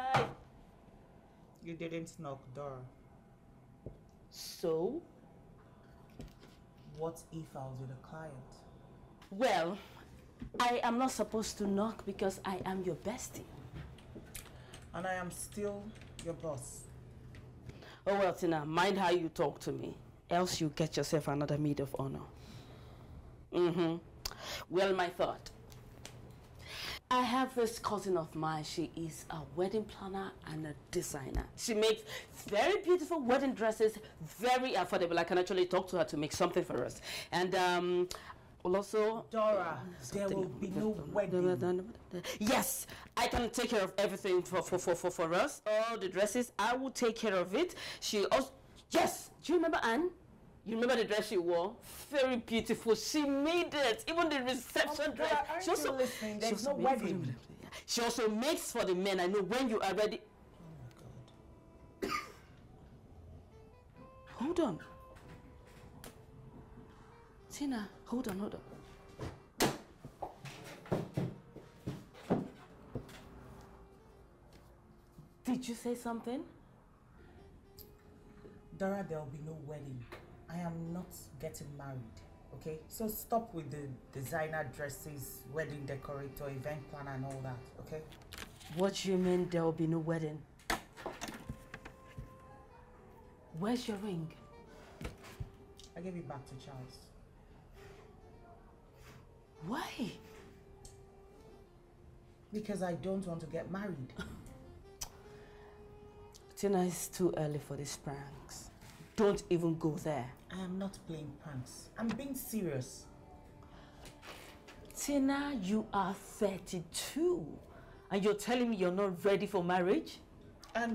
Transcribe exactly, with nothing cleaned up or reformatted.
Hi. You didn't knock, Dora. So? What if I was with a client? Well, I am not supposed to knock because I am your bestie. And I am still your boss. Oh well, Tina, mind how you talk to me. Else you get yourself another maid of honor. Mm-hmm. Well, my thought. I have this cousin of mine. She is a wedding planner and a designer. She makes very beautiful wedding dresses, very affordable. I can actually talk to her to make something for us. And um, we'll also... Dora, there will be no wedding. Yes, I can take care of everything for, for, for, for, for us. All the dresses, I will take care of it. She also... Yes, do you remember Anne? You remember the dress she wore? Very beautiful. She made it. Even the reception oh, dress. God, aren't she also, you listening? There's she no wedding. She also makes for the men. I know when you are ready. Oh my God. Hold on. Tina, hold on, hold on. Did you say something? Dora, there will be no wedding. I am not getting married, okay? So stop with the designer dresses, wedding decorator, event planner and all that, okay? What do you mean there will be no wedding? Where's your ring? I gave it back to Charles. Why? Because I don't want to get married. Tina, it's too early for these pranks. Don't even go there. I am not playing pranks. I'm being serious. Tina, you are thirty-two. And you're telling me you're not ready for marriage?